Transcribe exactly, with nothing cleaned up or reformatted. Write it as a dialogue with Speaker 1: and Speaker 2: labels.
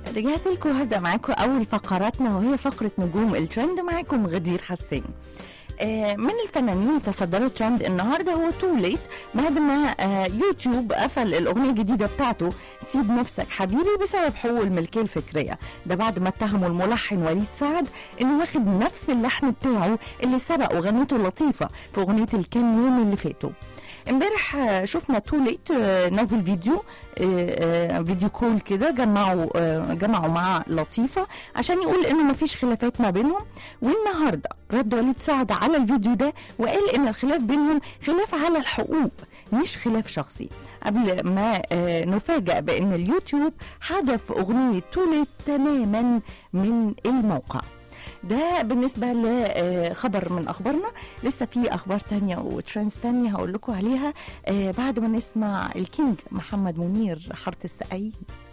Speaker 1: رجعت لكم وهبدأ معاكم أول فقراتنا وهي فقرة نجوم الترند. معاكم غدير حسين. آه من الفنانين اللي تصدروا الترند النهارده هو تو ليت، بعد ما آه يوتيوب قفل الأغنية الجديدة بتاعته سيب نفسك حبيبي بسبب حقوق الملكية الفكرية. ده بعد ما اتهموا الملحن وليد سعد إنه واخد نفس اللحن بتاعه اللي سبق وغنته لطيفة في أغنية الكام يوم اللي فاتوا. امبارح شفنا تو ليت نزل فيديو فيديو كول كده، جمعوا جمعوا مع لطيفة عشان يقول انه مفيش خلافات ما بينهم. والنهارده رد وليد سعد على الفيديو ده وقال ان الخلاف بينهم خلاف على الحقوق مش خلاف شخصي، قبل ما نفاجأ بان اليوتيوب حذف اغنية تو ليت تماما من الموقع. ده بالنسبة لخبر من أخبارنا. لسه في أخبار تانية وترندز تانية هقول لكم عليها بعد ما نسمع الكينج محمد منير حارة السقايين.